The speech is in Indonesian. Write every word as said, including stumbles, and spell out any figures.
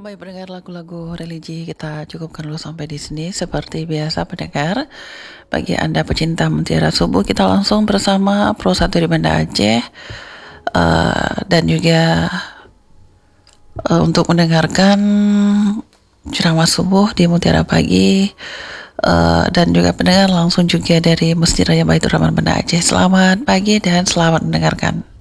baik pendengar lagu-lagu religi, kita cukupkan dulu sampai di sini. Seperti biasa pendengar, bagi Anda pecinta mutiara subuh, kita langsung bersama Pro satu di Banda Aceh, uh, dan juga uh, untuk mendengarkan ceramah subuh di Mutiara Pagi, uh, dan juga pendengar langsung juga dari Masjid Raya Baitur Rahman Banda Aceh. Selamat pagi dan selamat mendengarkan.